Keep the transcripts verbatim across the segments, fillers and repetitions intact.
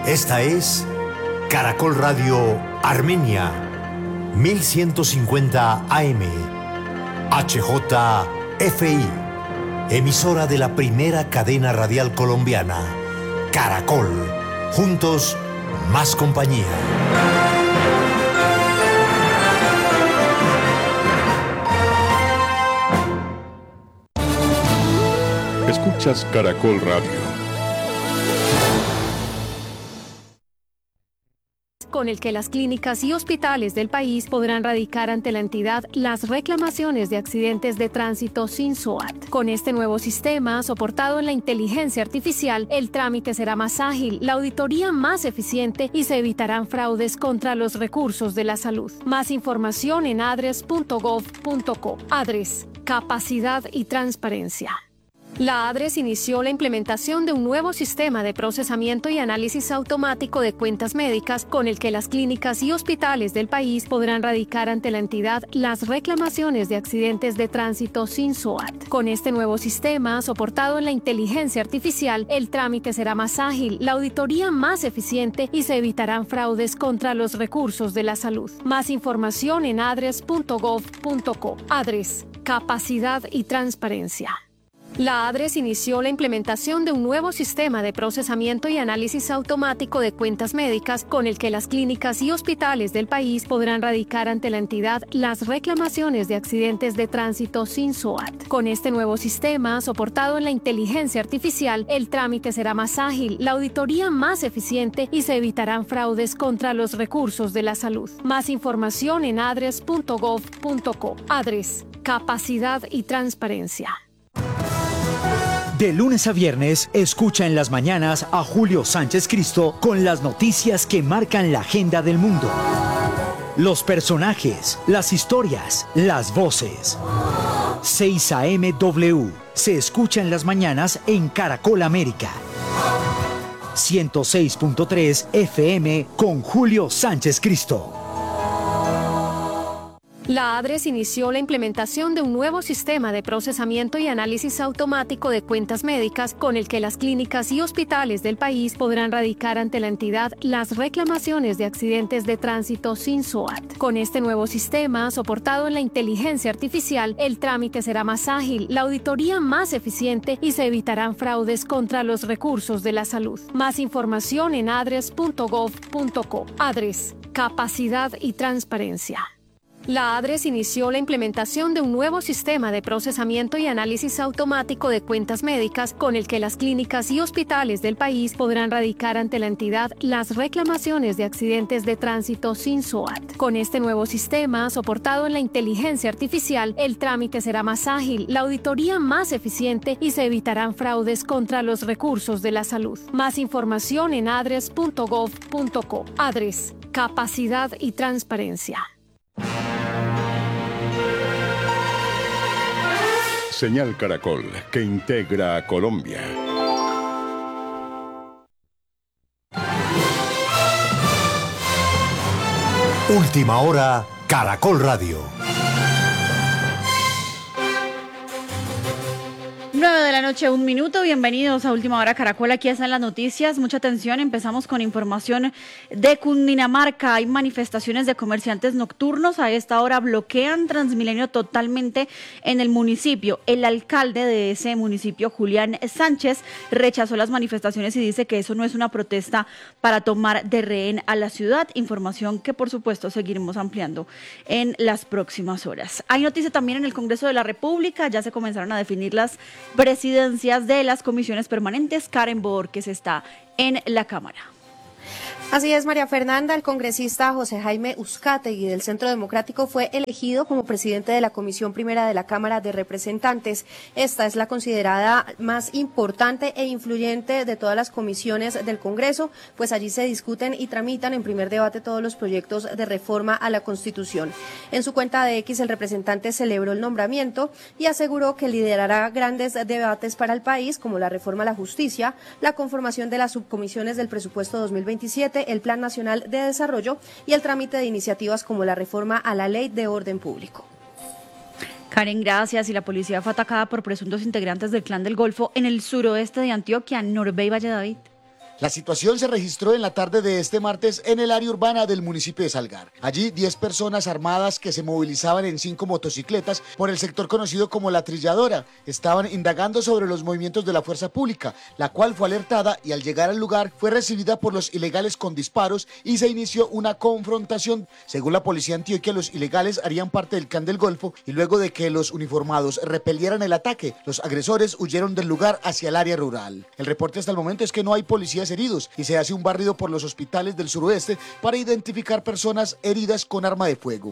Esta es Caracol Radio Armenia, mil ciento cincuenta A M, H J F I, emisora de la primera cadena radial colombiana, Caracol. Juntos, más compañía. Escuchas Caracol Radio. Con el que las clínicas y hospitales del país podrán radicar ante la entidad las reclamaciones de accidentes de tránsito sin S O A T. Con este nuevo sistema, soportado en la inteligencia artificial, el trámite será más ágil, la auditoría más eficiente y se evitarán fraudes contra los recursos de la salud. Más información en adres punto gov punto co. Adres, capacidad y transparencia. La ADRES inició la implementación de un nuevo sistema de procesamiento y análisis automático de cuentas médicas con el que las clínicas y hospitales del país podrán radicar ante la entidad las reclamaciones de accidentes de tránsito sin S O A T. Con este nuevo sistema, soportado en la inteligencia artificial, el trámite será más ágil, la auditoría más eficiente y se evitarán fraudes contra los recursos de la salud. Más información en adres punto gov punto co. ADRES, capacidad y transparencia. La ADRES inició la implementación de un nuevo sistema de procesamiento y análisis automático de cuentas médicas con el que las clínicas y hospitales del país podrán radicar ante la entidad las reclamaciones de accidentes de tránsito sin S O A T. Con este nuevo sistema, soportado en la inteligencia artificial, el trámite será más ágil, la auditoría más eficiente y se evitarán fraudes contra los recursos de la salud. Más información en adres punto gov punto co. ADRES, capacidad y transparencia. De lunes a viernes, escucha en las mañanas a Julio Sánchez Cristo con las noticias que marcan la agenda del mundo. Los personajes, las historias, las voces. seis A M W se escucha en las mañanas en Caracol América. ciento seis punto tres F M con Julio Sánchez Cristo. La ADRES inició la implementación de un nuevo sistema de procesamiento y análisis automático de cuentas médicas con el que las clínicas y hospitales del país podrán radicar ante la entidad las reclamaciones de accidentes de tránsito sin S O A T. Con este nuevo sistema, soportado en la inteligencia artificial, el trámite será más ágil, la auditoría más eficiente y se evitarán fraudes contra los recursos de la salud. Más información en adres punto gov punto co. ADRES, capacidad y transparencia. La ADRES inició la implementación de un nuevo sistema de procesamiento y análisis automático de cuentas médicas con el que las clínicas y hospitales del país podrán radicar ante la entidad las reclamaciones de accidentes de tránsito sin S O A T. Con este nuevo sistema, soportado en la inteligencia artificial, el trámite será más ágil, la auditoría más eficiente y se evitarán fraudes contra los recursos de la salud. Más información en adres punto gov punto co. ADRES, capacidad y transparencia. Señal Caracol, que integra a Colombia. Última hora, Caracol Radio. nueve de la noche, un minuto. Bienvenidos a Última Hora Caracol. Aquí están las noticias. Mucha atención. Empezamos con información de Cundinamarca. Hay manifestaciones de comerciantes nocturnos. A esta hora bloquean Transmilenio totalmente en el municipio. El alcalde de ese municipio, Julián Sánchez, rechazó las manifestaciones y dice que eso no es una protesta para tomar de rehén a la ciudad. Información que, por supuesto, seguiremos ampliando en las próximas horas. Hay noticia también en el Congreso de la República. Ya se comenzaron a definir las presidencias de las comisiones permanentes. Karen Borges está en la Cámara. Así es, María Fernanda. El congresista José Jaime Uzcategui del Centro Democrático fue elegido como presidente de la Comisión Primera de la Cámara de Representantes. Esta es la considerada más importante e influyente de todas las comisiones del Congreso, pues allí se discuten y tramitan en primer debate todos los proyectos de reforma a la Constitución. En su cuenta de X, el representante celebró el nombramiento y aseguró que liderará grandes debates para el país, como la reforma a la justicia, la conformación de las subcomisiones del presupuesto dos mil veintisiete, el Plan Nacional de Desarrollo y el trámite de iniciativas como la reforma a la Ley de Orden Público. Karen, gracias. Y la policía fue atacada por presuntos integrantes del Clan del Golfo en el suroeste de Antioquia, Norbey Valle David. La situación se registró en la tarde de este martes en el área urbana del municipio de Salgar. Allí, diez personas armadas que se movilizaban en cinco motocicletas por el sector conocido como La Trilladora estaban indagando sobre los movimientos de la fuerza pública, la cual fue alertada y al llegar al lugar fue recibida por los ilegales con disparos y se inició una confrontación. Según la policía de Antioquia, los ilegales harían parte del Clan del Golfo y luego de que los uniformados repelieran el ataque, los agresores huyeron del lugar hacia el área rural. El reporte hasta el momento es que no hay policías heridos y se hace un barrido por los hospitales del suroeste para identificar personas heridas con arma de fuego.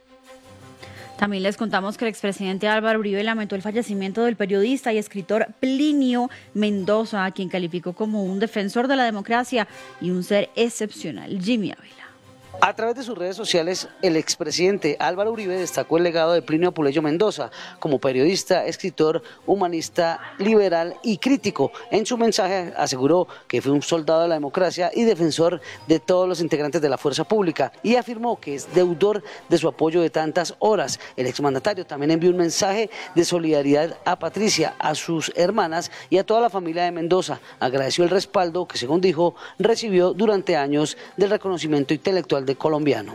También les contamos que el expresidente Álvaro Uribe lamentó el fallecimiento del periodista y escritor Plinio Mendoza, a quien calificó como un defensor de la democracia y un ser excepcional. Jimmy Ávila. A través de sus redes sociales, el expresidente Álvaro Uribe destacó el legado de Plinio Apuleyo Mendoza como periodista, escritor, humanista, liberal y crítico. En su mensaje aseguró que fue un soldado de la democracia y defensor de todos los integrantes de la fuerza pública y afirmó que es deudor de su apoyo de tantas horas. El exmandatario también envió un mensaje de solidaridad a Patricia, a sus hermanas y a toda la familia de Mendoza. Agradeció el respaldo que, según dijo, recibió durante años del reconocimiento intelectual de colombiano.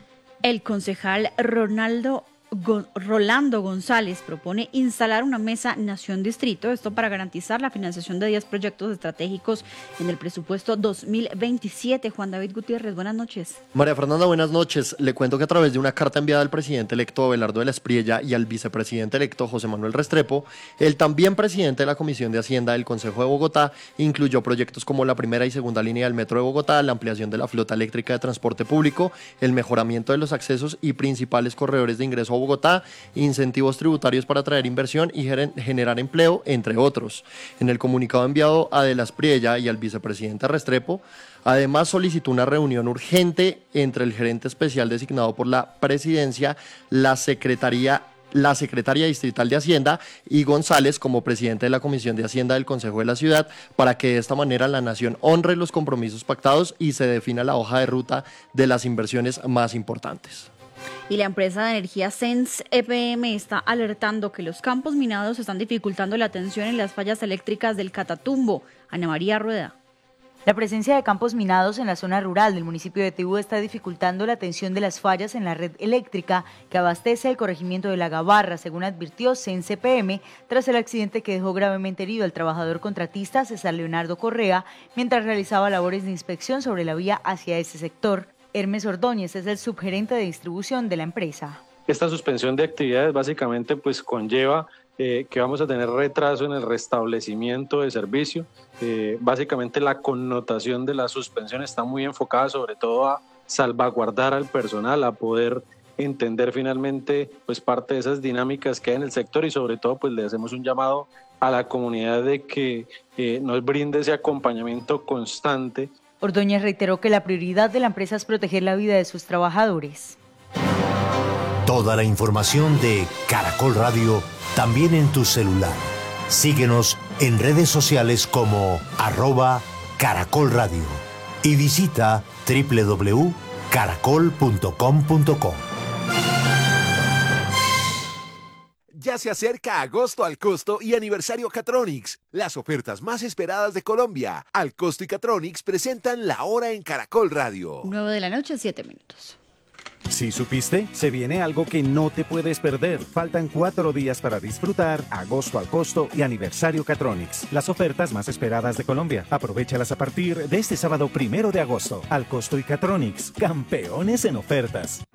El concejal Ronaldo Go- Rolando González propone instalar una mesa nación-distrito, esto para garantizar la financiación de diez proyectos estratégicos en el presupuesto dos mil veintisiete. Juan David Gutiérrez, buenas noches. María Fernanda, buenas noches. Le cuento que a través de una carta enviada al presidente electo Abelardo de la Espriella y al vicepresidente electo José Manuel Restrepo, el también presidente de la Comisión de Hacienda del Consejo de Bogotá incluyó proyectos como la primera y segunda línea del Metro de Bogotá, la ampliación de la flota eléctrica de transporte público, el mejoramiento de los accesos y principales corredores de ingreso a Bogotá, incentivos tributarios para atraer inversión y generar empleo, entre otros. En el comunicado enviado a De la Espriella y al vicepresidente Restrepo, además solicitó una reunión urgente entre el gerente especial designado por la presidencia, la secretaría la secretaria distrital de Hacienda y González como presidente de la Comisión de Hacienda del Consejo de la Ciudad, para que de esta manera la nación honre los compromisos pactados y se defina la hoja de ruta de las inversiones más importantes. Y la empresa de energía Sense E P M está alertando que los campos minados están dificultando la atención en las fallas eléctricas del Catatumbo. Ana María Rueda. La presencia de campos minados en la zona rural del municipio de Tibú está dificultando la atención de las fallas en la red eléctrica que abastece el corregimiento de La Gabarra, según advirtió Sense E P M, tras el accidente que dejó gravemente herido al trabajador contratista César Leonardo Correa mientras realizaba labores de inspección sobre la vía hacia ese sector. Hermes Ordóñez es el subgerente de distribución de la empresa. Esta suspensión de actividades básicamente pues conlleva eh, que vamos a tener retraso en el restablecimiento de servicio. Eh, básicamente la connotación de la suspensión está muy enfocada sobre todo a salvaguardar al personal, a poder entender finalmente pues parte de esas dinámicas que hay en el sector y sobre todo pues le hacemos un llamado a la comunidad de que eh, nos brinde ese acompañamiento constante. Ordóñez reiteró que la prioridad de la empresa es proteger la vida de sus trabajadores. Toda la información de Caracol Radio también en tu celular. Síguenos en redes sociales como arroba Caracol Radio y visita doble u doble u doble u punto caracol punto com punto co. Ya se acerca agosto al costo y aniversario Catronics, las ofertas más esperadas de Colombia. Al costo y Catronics presentan la hora en Caracol Radio. nueve de la noche, siete minutos. ¿Sí supiste? Se viene algo que no te puedes perder. Faltan cuatro días para disfrutar agosto al costo y aniversario Catronics, las ofertas más esperadas de Colombia. Aprovéchalas a partir de este sábado primero de agosto. Al costo y Catronics, campeones en ofertas.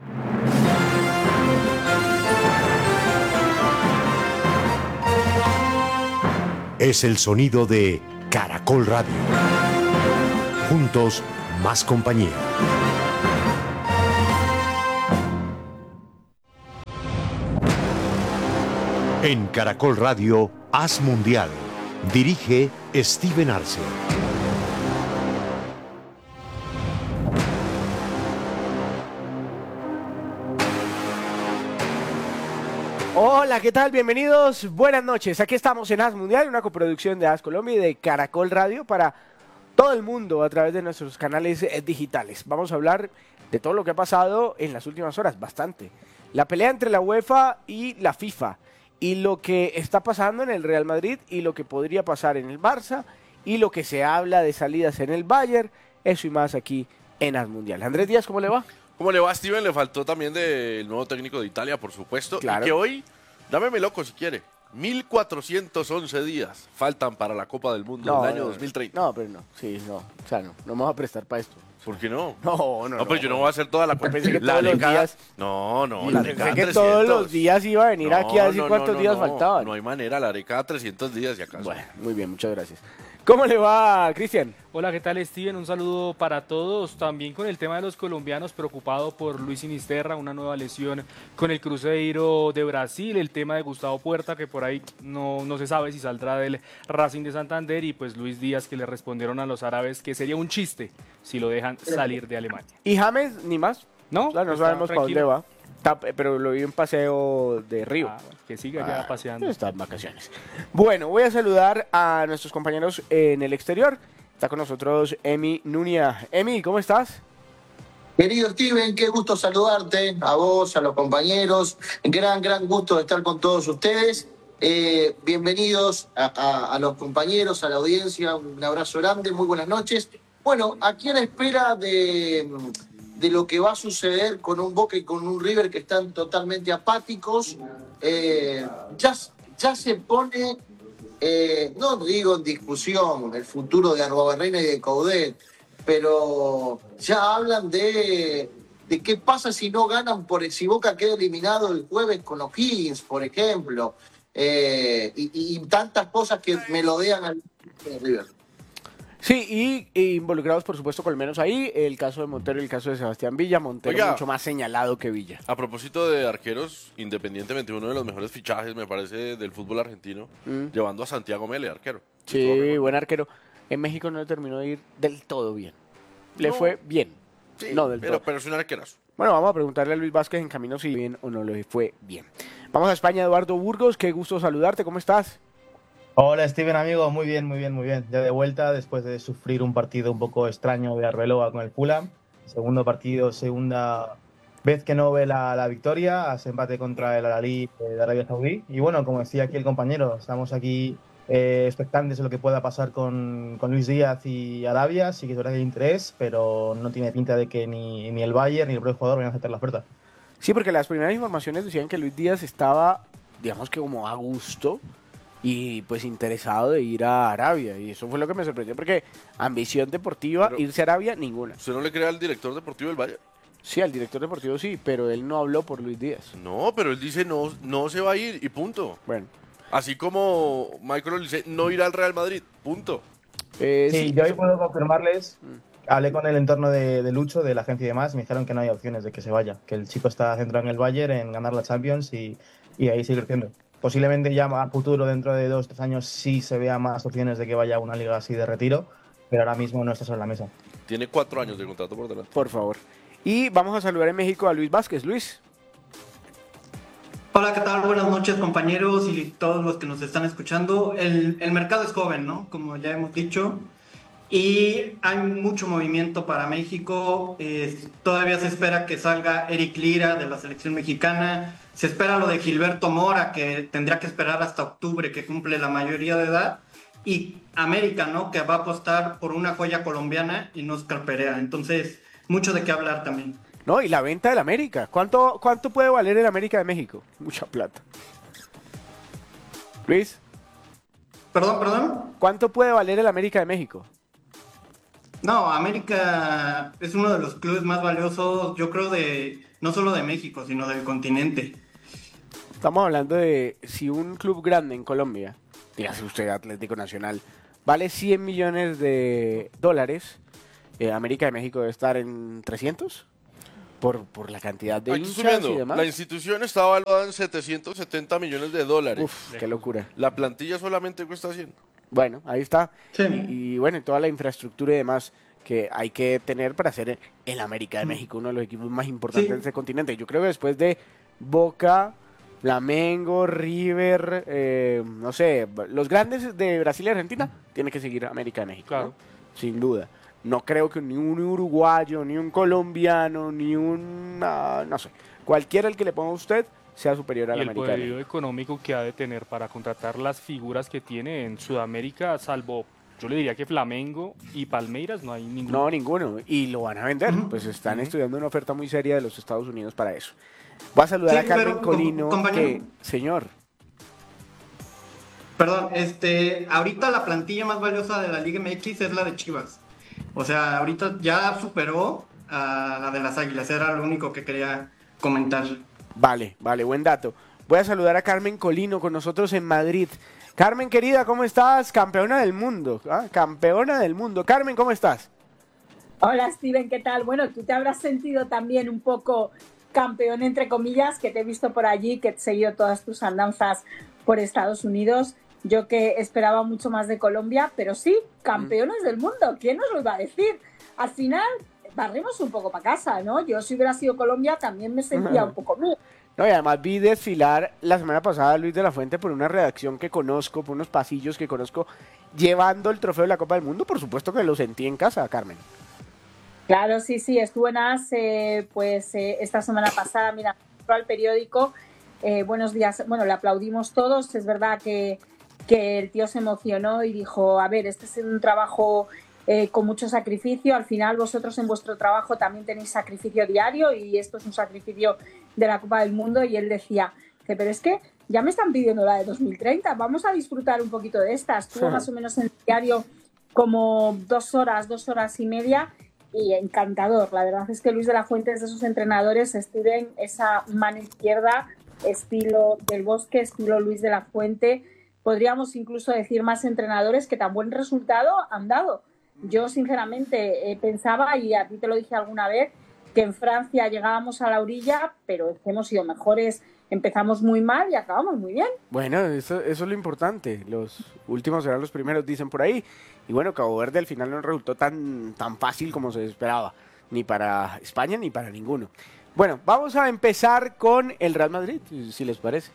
Es el sonido de Caracol Radio. Juntos, más compañía. En Caracol Radio, Haz Mundial. Dirige Steven Arce. Hola, ¿qué tal? Bienvenidos, buenas noches. Aquí estamos en Haz Mundial, una coproducción de Haz Colombia y de Caracol Radio para todo el mundo a través de nuestros canales digitales. Vamos a hablar de todo lo que ha pasado en las últimas horas, bastante. La pelea entre la UEFA y la FIFA y lo que está pasando en el Real Madrid y lo que podría pasar en el Barça y lo que se habla de salidas en el Bayern, eso y más aquí en As Mundial. Andrés Díaz, ¿cómo le va? ¿Cómo le va, Steven? Le faltó también del nuevo técnico de Italia, por supuesto. Claro. Y que hoy, dámeme loco si quiere, mil cuatrocientos once días faltan para la Copa del Mundo No, del año no, dos mil treinta. No, pero no, sí, no, o sea, no, no me voy a prestar para esto. ¿Por qué no? No, no, No, pues yo no voy a hacer toda la Yo pensé que la todos los década- días- No, no, Y la pensé década que trescientos. todos los días iba a venir aquí a decir No, no, cuántos no, días no, faltaban. No hay manera, la década trescientos días y acaso. Bueno, muy bien, muchas gracias. ¿Cómo le va, Cristian? Hola, ¿qué tal, Steven? Un saludo para todos. También con el tema de los colombianos, preocupado por Luis Sinisterra, una nueva lesión con el Cruzeiro de Brasil, el tema de Gustavo Puerta, que por ahí no, no se sabe si saldrá del Racing de Santander, y pues Luis Díaz, que le respondieron a los árabes que sería un chiste si lo dejan salir de Alemania. ¿Y James, ni más? No, O sea, no está sabemos para dónde tranquilo. va. Está- pero lo vi en paseo de Río. Ah, bueno, que siga ya paseando. Está en vacaciones. Bueno, voy a saludar a nuestros compañeros en el exterior. Está con nosotros Emi Nunia. Emi, ¿cómo estás? Querido Steven, qué gusto saludarte, a vos, a los compañeros. Gran, gran gusto de estar con todos ustedes. Eh, bienvenidos a, a- a los compañeros, a la audiencia. Un abrazo grande, muy buenas noches. Bueno, aquí a la espera de, de lo que va a suceder con un Boca y con un River que están totalmente apáticos, eh, ya, ya se pone, eh, no digo en discusión, el futuro de Arbobarrena y de Coudet, pero ya hablan de, de qué pasa si no ganan, por si Boca queda eliminado el jueves con O'Higgins, por ejemplo, eh, y, y tantas cosas que melodean al River. Sí, y, y involucrados, por supuesto, con menos ahí, el caso de Montero y el caso de Sebastián Villa. Montero Oiga. mucho más señalado que Villa. A propósito de arqueros, independientemente, uno de los mejores fichajes, me parece, del fútbol argentino, Mm. llevando a Santiago Mele, arquero. Sí, buen arquero. En México no le terminó de ir del todo bien. Le No. fue bien. Sí, no del pero, todo. pero es un arquerazo. Bueno, vamos a preguntarle a Luis Vázquez en camino si bien o no le fue bien. Vamos a España, Eduardo Burgos. Qué gusto saludarte. ¿Cómo estás? Hola Steven, amigo, muy bien, muy bien, muy bien. Ya de vuelta después de sufrir un partido un poco extraño de Arbeloa con el Fulham. Segundo partido, segunda vez que no ve la, la victoria, hace empate contra el Al-Ahly de Arabia Saudí. Y bueno, como decía aquí el compañero, estamos aquí eh, expectantes de lo que pueda pasar con, con Luis Díaz y Arabia. Sí que es verdad que hay interés, pero no tiene pinta de que ni, ni el Bayern ni el propio jugador vayan a aceptar la oferta. Sí, porque las primeras informaciones decían que Luis Díaz estaba, digamos que como a gusto y pues interesado de ir a Arabia. Y eso fue lo que me sorprendió, porque ambición deportiva, Pero- irse a Arabia, ninguna. ¿Usted no le cree al director deportivo del Bayern? Sí, al director deportivo sí, pero él no habló por Luis Díaz. No, pero él dice no, no se va a ir y punto. Bueno. Así como Michael Olise no irá al Real Madrid, punto. Eh, sí, yo hoy puedo confirmarles. Hablé con el entorno de, de Lucho, de la agencia y demás, y me dijeron que no hay opciones de que se vaya, que el chico está centrado en el Bayern, en ganar la Champions y, y ahí sigue creciendo. Posiblemente ya a futuro, dentro de dos, tres años, sí se vea más opciones de que vaya a una liga así de retiro, pero ahora mismo no está sobre la mesa. Tiene cuatro años de contrato por delante. Por favor. Y vamos a saludar en México a Luis Vázquez. Luis. Hola, ¿qué tal? Buenas noches, compañeros y todos los que nos están escuchando. El, el mercado es joven, ¿no? Como ya hemos dicho. Y hay mucho movimiento para México. Eh, todavía se espera que salga Eric Lira de la selección mexicana. Se espera lo de Gilberto Mora, que tendría que esperar hasta octubre, que cumple la mayoría de edad. Y América, ¿no? Que va a apostar por una joya colombiana y no Oscar Perea. Entonces, mucho de qué hablar también. No, y la venta del América. ¿Cuánto, cuánto puede valer el América de México? Mucha plata. Luis. Perdón, perdón. ¿Cuánto puede valer el América de México? No, América es uno de los clubes más valiosos, yo creo, de no solo de México, sino del continente. Estamos hablando de si un club grande en Colombia, dígase usted Atlético Nacional, vale cien millones de dólares, eh, América de México debe estar en trescientos por, por la cantidad de Aquí estoy hinchas viendo, y demás. la institución está valuada en setecientos setenta millones de dólares. Uf, qué locura. La plantilla solamente cuesta cien. Bueno, ahí está. Y, y bueno, toda la infraestructura y demás que hay que tener para ser el América de México, uno de los equipos más importantes Sí. de ese continente. Yo creo que después de Boca, Flamengo, River, eh, no sé, los grandes de Brasil y Argentina, tiene que seguir América de México, ¿no? Sin duda. No creo que ni un uruguayo, ni un colombiano, ni un, ah, no sé, cualquiera el que le ponga a usted sea superior a Y la el América de México. poderío económico que ha de tener para contratar las figuras que tiene en Sudamérica, salvo yo le diría que Flamengo y Palmeiras no hay ninguno. No, ninguno. Y lo van a vender. Uh-huh. Pues están uh-huh. estudiando una oferta muy seria de los Estados Unidos para eso. Voy a saludar sí, a Carmen pero, Colino. Que, señor. Perdón, este, ahorita la plantilla más valiosa de la Liga M X es la de Chivas. O sea, ahorita ya superó a la de las Águilas. Era lo único que quería comentar. Vale, vale, buen dato. Voy a saludar a Carmen Colino con nosotros en Madrid. Carmen, querida, ¿cómo estás? Campeona del mundo. ¿Ah? Campeona del mundo. Carmen, ¿cómo estás? Hola, Steven, ¿qué tal? Bueno, tú te habrás sentido también un poco campeón, entre comillas, que te he visto por allí, que he seguido todas tus andanzas por Estados Unidos. Yo que esperaba mucho más de Colombia, pero sí, campeones mm. del mundo. ¿Quién nos lo iba a decir? Al final, barrimos un poco para casa, ¿no? Yo, si hubiera sido Colombia, también me sentía mm. un poco mío. No, y además vi desfilar la semana pasada a Luis de la Fuente por una redacción que conozco, por unos pasillos que conozco, llevando el trofeo de la Copa del Mundo. Por supuesto que lo sentí en casa, Carmen. Claro, sí, sí, estuve en A S, eh, pues eh, esta semana pasada, mira, al periódico, eh, buenos días, bueno, le aplaudimos todos, es verdad que, que el tío se emocionó y dijo, a ver, este es un trabajo eh, con mucho sacrificio, al final vosotros en vuestro trabajo también tenéis sacrificio diario y esto es un sacrificio de la Copa del Mundo, y él decía, pero es que ya me están pidiendo la de dos mil treinta, vamos a disfrutar un poquito de esta. Estuvo sí. más o menos en el diario como dos horas, dos horas y media, y encantador. La verdad es que Luis de la Fuente es de esos entrenadores, Steven, esa mano izquierda, estilo Del Bosque, estilo Luis de la Fuente. Podríamos incluso decir más entrenadores que tan buen resultado han dado. Yo sinceramente eh, pensaba, y a ti te lo dije alguna vez, que en Francia llegábamos a la orilla, pero hemos sido mejores. Empezamos muy mal y acabamos muy bien. Bueno, eso, eso es lo importante. Los últimos serán los primeros, dicen por ahí. Y bueno, Cabo Verde al final no resultó tan, tan fácil como se esperaba. Ni para España ni para ninguno. Bueno, vamos a empezar con el Real Madrid, si les parece.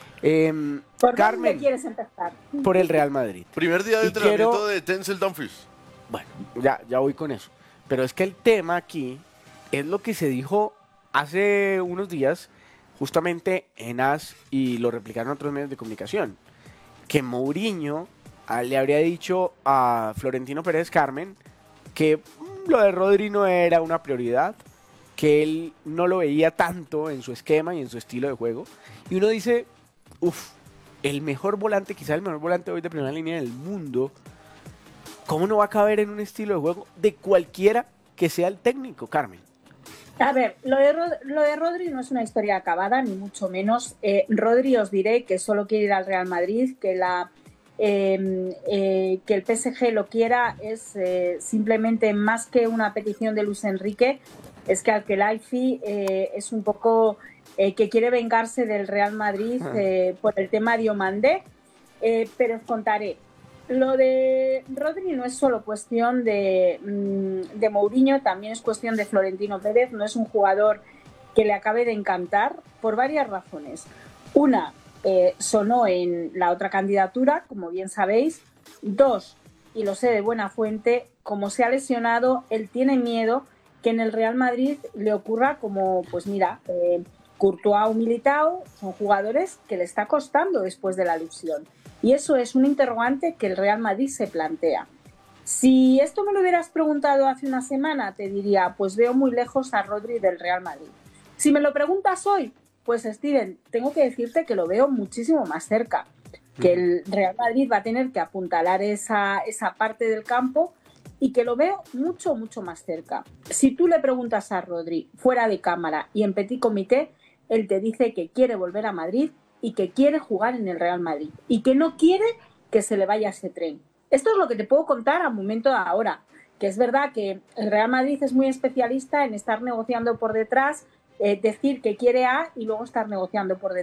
Eh, ¿Por Carmen, dónde quieres empezar? Por el Real Madrid. Primer día de y entrenamiento quiero... de Denzel Dumfries. Bueno, ya, ya voy con eso. Pero es que el tema aquí es lo que se dijo hace unos días, justamente en A S, y lo replicaron otros medios de comunicación, que Mourinho a, le habría dicho a Florentino Pérez, Carmen, que mmm, lo de Rodri no era una prioridad, que él no lo veía tanto en su esquema y en su estilo de juego. Y uno dice, uff, el mejor volante, quizás el mejor volante hoy de primera línea del mundo, ¿cómo no va a caber en un estilo de juego de cualquiera que sea el técnico, Carmen? A ver, lo de, Rod lo de Rodri no es una historia acabada, ni mucho menos. Eh, Rodri, os diré que solo quiere ir al Real Madrid, que, la, eh, eh, que el P S G lo quiera es eh, simplemente más que una petición de Luis Enrique, es que Al-Khelaifi eh, es un poco eh, que quiere vengarse del Real Madrid eh, por el tema de Diomandé, eh, pero os contaré. Lo de Rodri no es solo cuestión de, de Mourinho, también es cuestión de Florentino Pérez. No es un jugador que le acabe de encantar por varias razones. Una, eh, sonó en la otra candidatura, como bien sabéis. Dos, y lo sé de buena fuente, como se ha lesionado, él tiene miedo que en el Real Madrid le ocurra como, pues mira, eh, Courtois o Militao, son jugadores que le está costando después de la lesión. Y eso es un interrogante que el Real Madrid se plantea. Si esto me lo hubieras preguntado hace una semana, te diría, pues veo muy lejos a Rodri del Real Madrid. Si me lo preguntas hoy, pues Steven, tengo que decirte que lo veo muchísimo más cerca, que el Real Madrid va a tener que apuntalar esa, esa parte del campo y que lo veo mucho, mucho más cerca. Si tú le preguntas a Rodri fuera de cámara y en petit comité, él te dice que quiere volver a Madrid y que quiere jugar en el Real Madrid y que no quiere que se le vaya ese tren. Esto es lo que te puedo contar al momento de ahora, que es verdad que el Real Madrid es muy especialista en estar negociando por detrás, eh, decir que quiere A y luego estar negociando por detrás.